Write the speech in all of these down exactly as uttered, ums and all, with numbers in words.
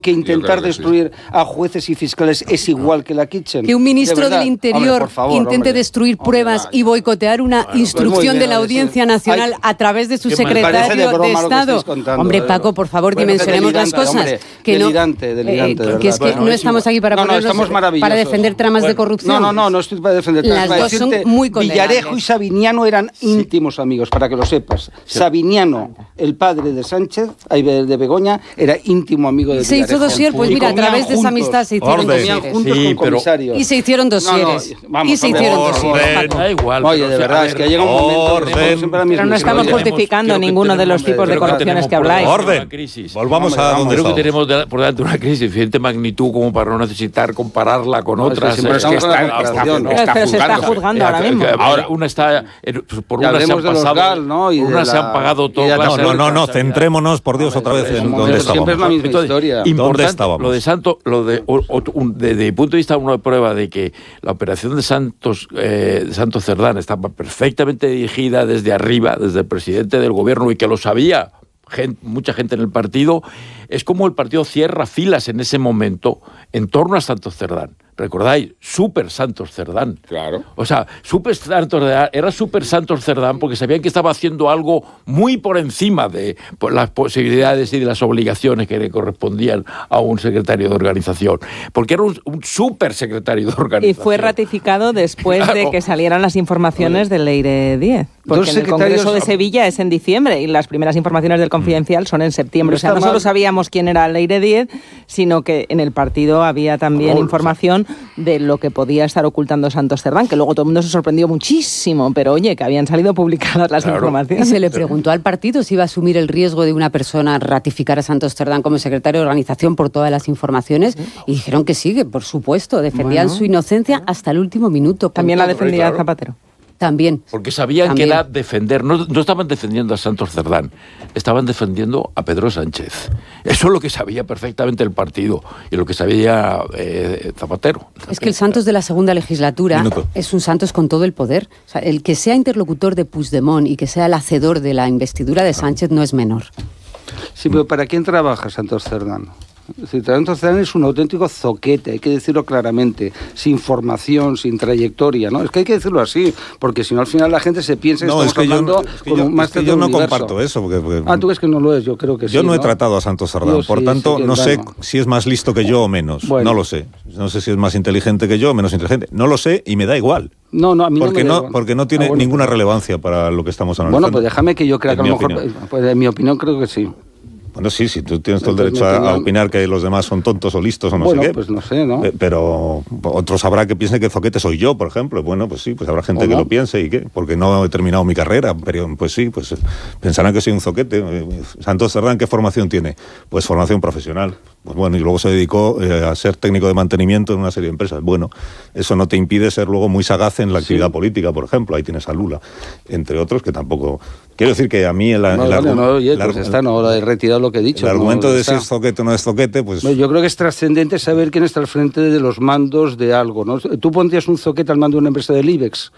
que intentar que destruir sí. a jueces y fiscales es igual que la Kitchen. Que un ministro del Interior hombre, favor, intente hombre. destruir pruebas hombre, y boicotear una bueno, instrucción pues de la Audiencia Nacional Hay, a través de su secretario de, de Estado. Contando, hombre, Paco, por favor, bueno, dimensionemos las cosas. Hombre, que delirante, no, delirante, eh, que es que bueno, no estamos aquí para, no, no, estamos para defender tramas bueno, de corrupción. No, no, no, no estoy para defender tramas. Las dos son muy condenables. Villarejo y Sabiniano eran íntimos amigos, para que lo sepas. Sabiniano, el padre de Sánchez, de Begoña, era íntimo amigo de Villarejo. Se hizo dosier, pues mira, a través de esa amistad se hicieron dosieres. Juntos sí, con comisarios. Y se hicieron dosieres. No, no, vamos, y se hicieron dosieres. Da igual. Oye, de verdad, es que llega un momento... Pero no estamos justificando ninguno de los tipos de corrupciones que habláis. Orden. Volvamos a donde Creo que tenemos por delante una crisis de suficiente magnitud como para no necesitar compararla con otras. Pero se está juzgando ahora mismo. Ahora una está... Por una se han pasado... Por una se han pagado todas las... No, no, no, centrémonos, por Dios, otra vez en dónde estábamos. Siempre es la misma historia. Importante, lo de Santos, lo de, desde mi punto de vista, una prueba de que la operación de Santos, eh, de Santos Cerdán estaba perfectamente dirigida desde arriba, desde el presidente del gobierno, y que lo sabía gente, mucha gente en el partido, es como el partido cierra filas en ese momento en torno a Santos Cerdán. ¿Recordáis? Super Santos Cerdán. Claro. O sea, Super Santos Cerdán, era Super Santos Cerdán porque sabían que estaba haciendo algo muy por encima de pues, las posibilidades y de las obligaciones que le correspondían a un secretario de organización. Porque era un, un super secretario de organización. Y fue ratificado después claro. de que salieran las informaciones del Leire diez. Porque en el Congreso de Sevilla es en diciembre y las primeras informaciones del Confidencial son en septiembre. O sea, no solo sabíamos quién era Leire diez, sino que en el partido había también oh, información de lo que podía estar ocultando Santos Cerdán, que luego todo el mundo se sorprendió muchísimo, pero oye, que habían salido publicadas las claro. informaciones. Y se le preguntó al partido si iba a asumir el riesgo de una persona ratificar a Santos Cerdán como secretario de organización por todas las informaciones, y dijeron que sí, que por supuesto, defendían bueno, su inocencia bueno. hasta el último minuto. También la defendía claro. Zapatero. También. Porque sabían También. que era defender, no, no estaban defendiendo a Santos Cerdán, estaban defendiendo a Pedro Sánchez. Eso es lo que sabía perfectamente el partido y lo que sabía eh, Zapatero. Es que el Santos de la segunda legislatura Minuto. es un Santos con todo el poder. O sea, el que sea interlocutor de Puigdemont y que sea el hacedor de la investidura de Sánchez no es menor. Sí, pero ¿para quién trabaja Santos Cerdán? Santos Cerdán es un auténtico zoquete, hay que decirlo claramente, sin formación, sin trayectoria, ¿no? Es que hay que decirlo así, porque si no al final la gente se piensa que no, estamos es que hablando yo, es que con yo, un máster es que yo del no universo. comparto eso. Porque, porque ah, tú crees que no lo es, yo creo que sí. Yo no, ¿no? he tratado a Santos Cerdán, yo por sí, tanto sí no sé no. si es más listo que yo o menos, bueno. no lo sé. No sé si es más inteligente que yo o menos inteligente, no lo sé y me da igual. No, no, a mí porque no, no, me porque no tiene ah, bueno, pues, ninguna relevancia para lo que estamos analizando. Bueno, pues déjame que yo crea que a lo mejor, opinión. pues en mi opinión creo que sí. Bueno, sí, sí, tú tienes todo el derecho a, a opinar que los demás son tontos o listos o no bueno, sé qué. Pues no sé, ¿no? Pero otros habrá que piensen que zoquete soy yo, por ejemplo. Bueno, pues sí, pues habrá gente que no? lo piense y qué, porque no he terminado mi carrera, pero pues sí, pues pensarán que soy un zoquete. Santos Cerdán, ¿qué formación tiene? Pues formación profesional. Pues bueno, y luego se dedicó eh, a ser técnico de mantenimiento en una serie de empresas. Bueno, eso no te impide ser luego muy sagaz en la actividad sí. política, por ejemplo. Ahí tienes a Lula, entre otros, que tampoco... Quiero decir que a mí el, no, el, vale, argu- no, oye, el, pues está, no, he retirado lo que he dicho. El no, argumento de está. si es zoquete o no es zoquete, pues... No, yo creo que es trascendente saber quién está al frente de los mandos de algo, ¿no? ¿Tú pondrías un zoquete al mando de una empresa del IBEX?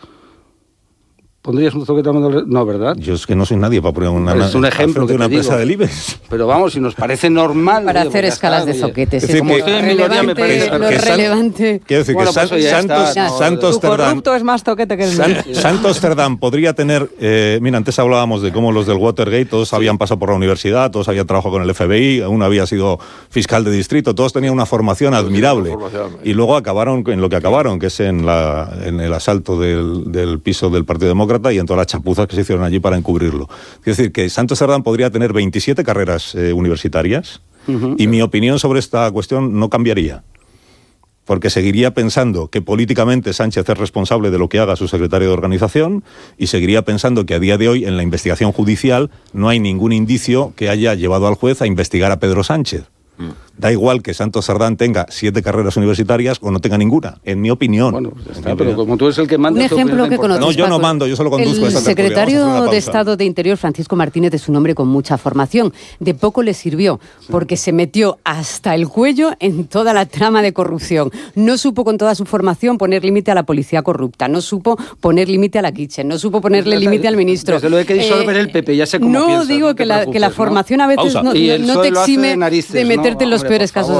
¿Pondrías un zoquete al mando de... No, ¿verdad? Yo es que no soy nadie para poner una, es un ejemplo de una te empresa digo. del IBEX. Pero vamos, si nos parece normal... Para oye, hacer escalas está, de zoquetes. Es como que, estoy en minoría me parece... Lo que relevante... Quiero decir bueno, que pues San, Santos, está, no, Santos tu Cerdán... corrupto es más zoquete que el San, Santos Cerdán podría tener... Eh, mira, antes hablábamos de cómo los del Watergate, todos sí. habían pasado por la universidad, todos habían trabajado con el F B I, uno había sido fiscal de distrito, todos tenían una formación admirable. Una formación, y luego acabaron en lo que acabaron, que es en, la, en el asalto del, del piso del Partido Demócrata y en todas las chapuzas que se hicieron allí para encubrirlo. Quiero decir que Santos Cerdán podría tener veintisiete carreras eh, universitarias uh-huh. y mi opinión sobre esta cuestión no cambiaría. Porque seguiría pensando que políticamente Sánchez es responsable de lo que haga su secretario de organización y seguiría pensando que a día de hoy en la investigación judicial no hay ningún indicio que haya llevado al juez a investigar a Pedro Sánchez. Mm. Da igual que Santos Cerdán tenga siete carreras universitarias o no tenga ninguna, en mi opinión. Bueno, pues está, pero opinión. Como tú eres el que manda... Un ejemplo que conoces, No, yo no mando, yo solo conduzco. El secretario de Estado de Interior, Francisco Martínez, es un hombre con mucha formación. De poco le sirvió, porque se metió hasta el cuello en toda la trama de corrupción. No supo con toda su formación poner límite a la policía corrupta, no supo poner límite a la Kitchen, no supo ponerle límite al ministro. Desde luego que disolver eh, el P P, ya sé cómo No piensas, digo no que, la, que la formación a veces Pausa. no, no, no te exime de, de meterte no, en los hombre, peores casos.